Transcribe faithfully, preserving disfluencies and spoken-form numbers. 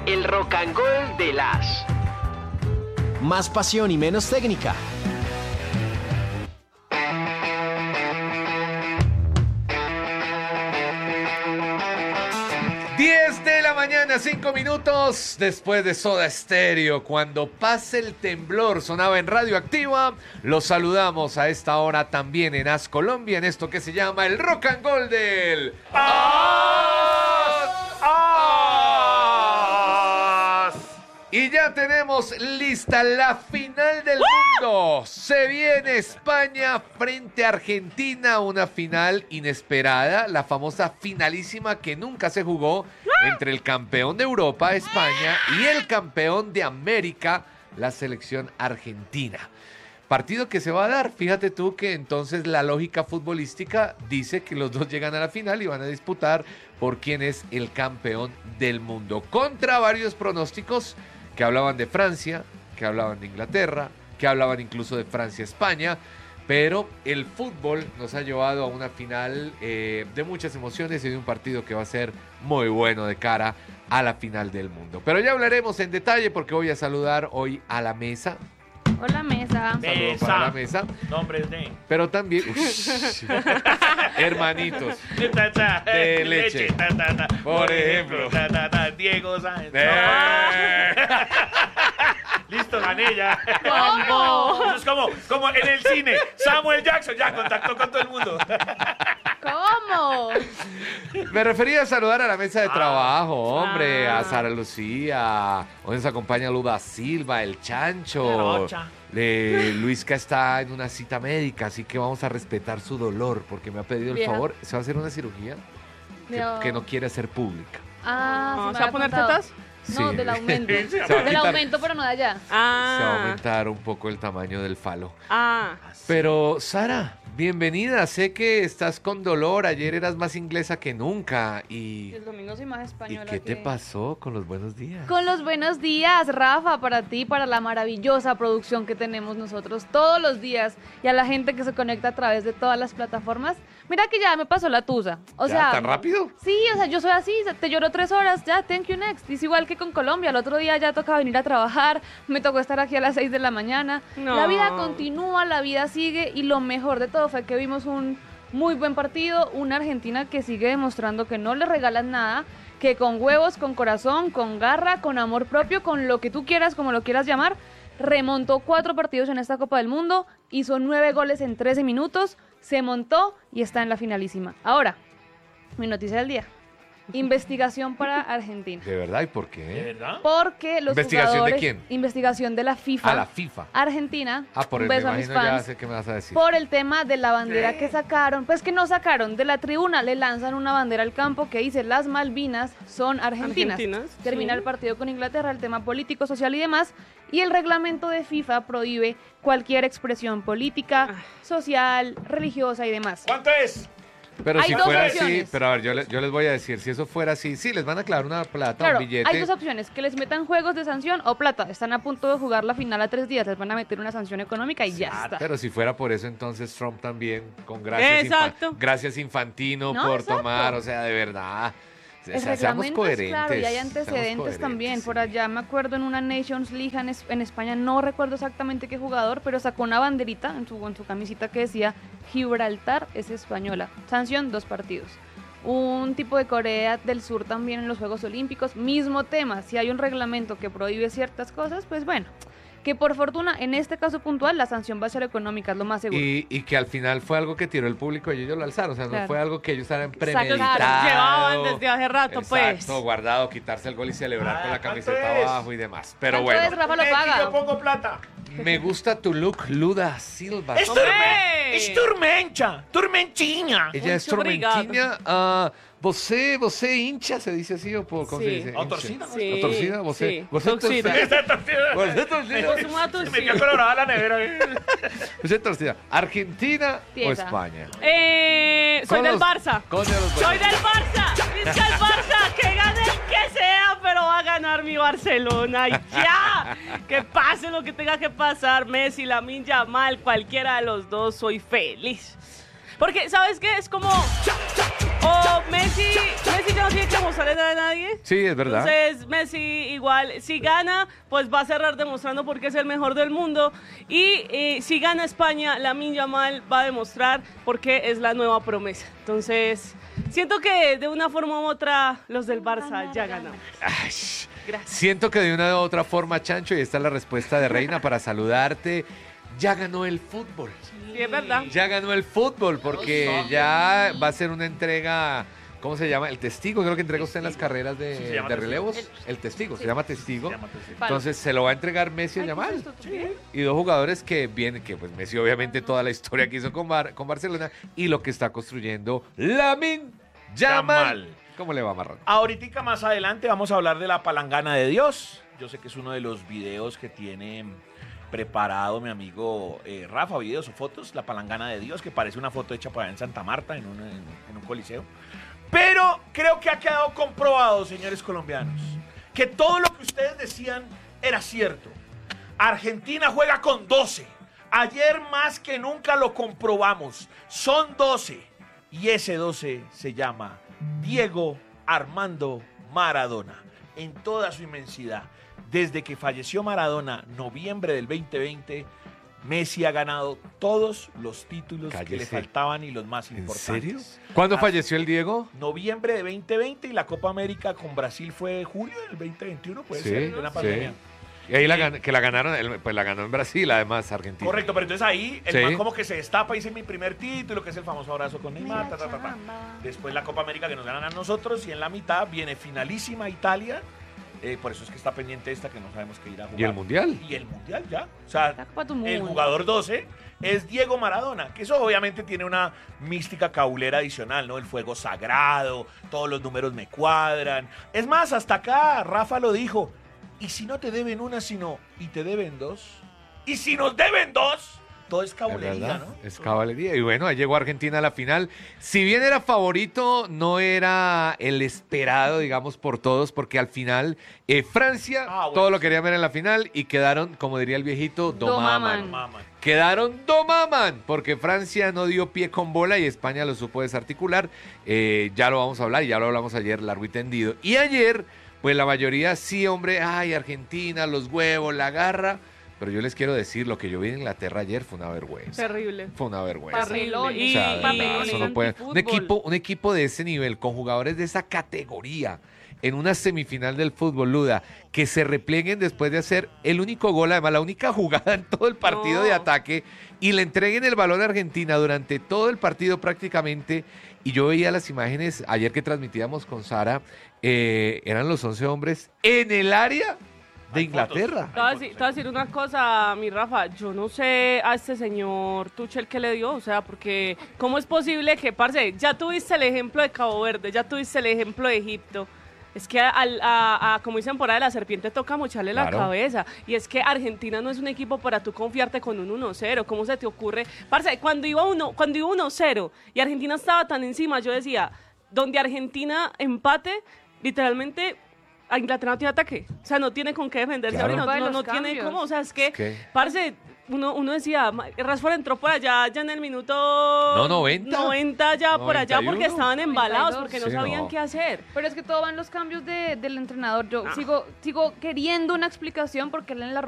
El Rock and Roll de las. Más pasión y menos técnica. diez de la mañana, cinco minutos después de Soda Stereo. Cuando pase el temblor sonaba en Radioactiva. Los saludamos a esta hora también en As Colombia, en esto que se llama el Rock and Roll del As. As. Y ya tenemos lista la final del mundo. Se viene España frente a Argentina, una final inesperada, la famosa finalísima que nunca se jugó entre el campeón de Europa, España, y el campeón de América, la selección argentina. Partido que se va a dar, fíjate tú que entonces la lógica futbolística dice que los dos llegan a la final y van a disputar por quién es el campeón del mundo. Contra varios pronósticos que hablaban de Francia, que hablaban de Inglaterra, que hablaban incluso de Francia-España, pero el fútbol nos ha llevado a una final eh, de muchas emociones y de un partido que va a ser muy bueno de cara a la final del mundo. Pero ya hablaremos en detalle porque voy a saludar hoy a la mesa. Hola, mesa. Saludos para la mesa. Nombres de... Pero también... Ush, hermanitos. De leche. Ta, ta, ta. Por ejemplo. Ta, ta, ta. Diego Sáenz. Eh. Listo, gané ya. ¿Cómo? Eso es como, como en el cine. Samuel Jackson ya contactó con todo el mundo. ¿Cómo? Me refería a saludar a la mesa de Ah, trabajo, hombre, ah. a Sara Lucía, hoy nos acompaña Luda Silva, el Chancho, Rocha. eh, Luisca está en una cita médica, así que vamos a respetar su dolor, porque me ha pedido el Vieja. favor, se va a hacer una cirugía que, No. que no quiere hacer pública. Ah, No, sí me ¿se va a había poner contado. tetas? No, Sí. del aumento. Se va a Del quitar- aumento, pero no de allá. Se va a Ah. aumentar un poco el tamaño del falo. Ah. Pero, Sara, bienvenida, sé que estás con dolor, ayer eras más inglesa que nunca, y... El domingo soy más ¿Y española. qué te que- pasó con los buenos días? Con los buenos días, Rafa, para ti, para la maravillosa producción que tenemos nosotros todos los días y a la gente que se conecta a través de todas las plataformas. Mira que ya me pasó la tusa. O ¿Ya, sea, tan rápido? Sí, o sea, yo soy así, te lloro tres horas, ya, thank you next. Es igual que con Colombia, el otro día ya toca venir a trabajar, me tocó estar aquí a las seis de la mañana. No. La vida continúa, la vida sigue y lo mejor de todo fue que vimos un muy buen partido, una Argentina que sigue demostrando que no le regalan nada, que con huevos, con corazón, con garra, con amor propio, con lo que tú quieras, como lo quieras llamar, remontó cuatro partidos en esta Copa del Mundo, hizo nueve goles en trece minutos, se montó y está en la finalísima. Ahora, mi noticia del día. Investigación para Argentina. ¿De verdad? ¿Y por ¿De qué? verdad? Porque los ¿Investigación de jugadores... quién? Investigación de la FIFA. A la FIFA. Argentina. Ah, por un el, me beso a mis imagino ya fans. sé qué me vas a decir. Por el tema de la bandera que sacaron, pues que no sacaron, de la tribuna le lanzan una bandera al campo que dice las Malvinas son argentinas. Argentinas, Termina sí. el partido con Inglaterra, el tema político, social y demás, y el reglamento de FIFA prohíbe cualquier expresión política, Ah. social, religiosa y demás. ¿Cuánto es? Pero Hay si dos fuera opciones. así, pero a ver, yo, le- yo les voy a decir, si eso fuera así, sí, les van a clavar una plata, Claro, un billete. hay dos opciones, que les metan juegos de sanción o plata. Están a punto de jugar la final a tres días, les van a meter una sanción económica y ya está. Pero si fuera por eso, entonces Trump también, con gracias, Exacto. Infa- gracias Infantino No, por exacto. tomar, o sea, de verdad. O El sea, seamos reglamento es coherentes. claro y hay seamos antecedentes coherentes, también. Por sí. allá me acuerdo en una Nations League en, es- en España, no recuerdo exactamente qué jugador, pero sacó una banderita en su, en su camisita que decía Gibraltar es española. Sanción, dos partidos. Un tipo de Corea del Sur también en los Juegos Olímpicos, mismo tema. Si hay un reglamento que prohíbe ciertas cosas, pues bueno. Que por fortuna, en este caso puntual, la sanción va a ser económica, es lo más seguro. Y, y que al final fue algo que tiró el público y ellos lo alzaron. O sea, no Claro. fue algo que ellos habían Sacaron. premeditado. Llevaban desde hace rato, Exacto, pues. guardado, quitarse el gol y celebrar Ah, con la ¿cuánto camiseta es? abajo y demás. Pero ¿Cuánto es, bueno, Rafa lo Ven, que paga? Yo pongo plata. me gusta tu look, Luda Silva. Es, Hombre. turme, es turmencha, turmentinha. Ella es Muito obrigada. tormentinha. Ah, você, você hincha, se dice así o por- cómo se Sí. dice? ¿O Hincha. torcida? Sí. ¿O torcida? ¿Você? Sí. ¿Você Torcida. Esta torcida. ¿Você torcida? Pues una Se me torcida. quedó colorada la nevera. ¿Você torcida? ¿Argentina o Tiesa. España? Eh, soy Con del los- Barça. con de los Soy buenos. del Barça. Dice el Barça que gane el que sea, pero va a ganar mi Barcelona. Y ya. Que pase lo que tenga que pasar. Messi, Lamine Yamal, cualquiera de los dos, soy feliz. Porque, ¿sabes qué? Es como... O Messi, Messi ya no tiene que mostrarle nada a nadie. Sí, es verdad. Entonces Messi igual, si gana, pues va a cerrar demostrando por qué es el mejor del mundo. Y eh, si gana España, Lamine Yamal va a demostrar por qué es la nueva promesa. Entonces, siento que de una forma u otra los del Barça ya ganaron. Ay, Gracias. siento que de una u otra forma, Chancho, y esta es la respuesta de Reina para saludarte, ya ganó el fútbol. Sí, es verdad. Ya ganó el fútbol porque ya va a ser una entrega, ¿cómo se llama? El testigo, creo que entrega usted en las carreras de, Sí, se llama de testigo. relevos. El testigo, se llama testigo. Se llama testigo. Entonces se lo va a entregar Messi a Ay, ¿qué Yamal. es esto? ¿Qué? Y dos jugadores que vienen, que pues Messi obviamente toda la historia que hizo con, Bar- con Barcelona y lo que está construyendo Lamine Yamal. Yamal. ¿Cómo le va, Marrón? Ahorita más adelante vamos a hablar de la palangana de Dios. Yo sé que es uno de los videos que tiene preparado mi amigo eh, Rafa, videos o fotos, la palangana de Dios, que parece una foto hecha por allá en Santa Marta, en un, en, en un coliseo. Pero creo que ha quedado comprobado, señores colombianos, que todo lo que ustedes decían era cierto. Argentina juega con doce. Ayer más que nunca lo comprobamos. Son doce. Y ese doce se llama Diego Armando Maradona. En toda su inmensidad. Desde que falleció Maradona, noviembre del veinte veinte, Messi ha ganado todos los títulos que le Cállese. faltaban y los más ¿En importantes. serio? ¿Cuándo Ah, falleció el Diego? Noviembre de veinte veinte y la Copa América con Brasil fue julio del veinte veintiuno, puede Sí, ser, de una sí. pandemia. Y ahí la gan- que la ganaron, el- pues la ganó en Brasil, además Argentina. Correcto, pero entonces ahí el Sí. man como que se destapa y dice mi primer título, que es el famoso abrazo con Neymar, ta, ta, ta, ta. Después la Copa América que nos ganan a nosotros y en la mitad viene finalísima Italia. Eh, por eso es que está pendiente esta que no sabemos qué ir a jugar. ¿Y el Mundial? Y el Mundial ya. O sea, La Copa del el Mundo. jugador doce es Diego Maradona, que eso obviamente tiene una mística caulera adicional, ¿no? El fuego sagrado, todos los números me cuadran. Es más, hasta acá Rafa lo dijo. ¿Y si no te deben una, sino y te deben dos? ¿Y si nos deben dos? Todo es Es cabulería, verdad, ¿no? es caballería. Y bueno, ahí llegó Argentina a la final. Si bien era favorito, no era el esperado, digamos, por todos, porque al final eh, Francia, Ah, bueno, todo lo sí. querían ver en la final y quedaron, como diría el viejito, domaman. Domaman. Mamá. Quedaron domaman, porque Francia no dio pie con bola y España lo supo desarticular. Eh, ya lo vamos a hablar, ya lo hablamos ayer largo y tendido. Y ayer, pues la mayoría sí, hombre, ay, Argentina, los huevos, la garra. Pero yo les quiero decir, lo que yo vi en Inglaterra ayer fue una vergüenza. Terrible. Fue una vergüenza. Terrible. Barcelona. Y, O sea, de y- verdad, eso no puede- Un equipo, un equipo de ese nivel, con jugadores de esa categoría, en una semifinal del fútbol, Luda, que se replieguen después de hacer el único gol, además la única jugada en todo el partido No. de ataque, y le entreguen el balón a Argentina durante todo el partido prácticamente. Y yo veía las imágenes ayer que transmitíamos con Sara, eh, eran los once hombres en el área de Hay Inglaterra. fotos. Te voy, a decir, te voy a decir una cosa, mi Rafa, yo no sé a este señor Tuchel qué le dio, o sea, porque ¿cómo es posible que, parce, ya tuviste el ejemplo de Cabo Verde, ya tuviste el ejemplo de Egipto? Es que, al- a, a- como dicen por ahí, la serpiente toca mocharle la Claro. cabeza. Y es que Argentina no es un equipo para tú confiarte con un uno cero. ¿Cómo se te ocurre? Parce, cuando iba uno, cuando iba uno cero y Argentina estaba tan encima, yo decía, donde Argentina empate, literalmente a Inglaterra no tiene ataque. O sea, no tiene con qué defenderse. Claro. ahora, Culpa de No, no, los no tiene cambios. cómo. O sea, es que, Es que- parce, uno, uno decía, "Ma- Rashford entró por allá, ya en el minuto... No, noventa. noventa ya por allá porque noventa y uno. estaban embalados, noventa y dos. porque no Sí, sabían no. qué hacer. Pero es que todo va en los cambios de- del entrenador. Yo Ah. sigo, sigo queriendo una explicación porque él en la